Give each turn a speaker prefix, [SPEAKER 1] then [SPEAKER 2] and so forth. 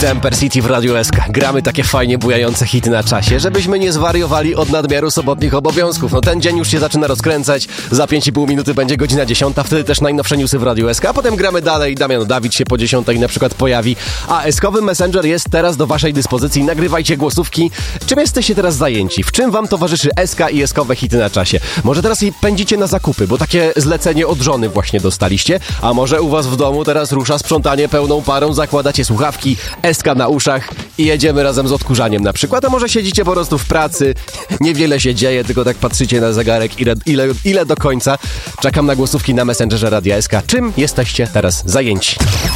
[SPEAKER 1] Temper City w Radiu SK. Gramy takie fajnie bujające hity na czasie, żebyśmy nie zwariowali od nadmiaru sobotnich obowiązków. No ten dzień już się zaczyna rozkręcać, za 5,5 minuty będzie godzina 10, wtedy też najnowsze newsy w Radiu SK, a potem gramy dalej. Damian Dawid się po 10 na przykład pojawi, a SK-owy Messenger jest teraz do waszej dyspozycji. Nagrywajcie głosówki. Czym jesteście teraz zajęci? W czym wam towarzyszy SK i SK-owe hity na czasie? Może teraz i pędzicie na zakupy, bo takie zlecenie od żony właśnie dostaliście, a może u was w domu teraz rusza sprzątanie pełną parą, zakładacie słuchawki, SK na uszach i jedziemy razem z odkurzaniem na przykład, a może siedzicie po prostu w pracy, niewiele się dzieje, tylko tak patrzycie na zegarek, ile do końca. Czekam na głosówki na Messengerze Radia SK. Czym jesteście teraz zajęci?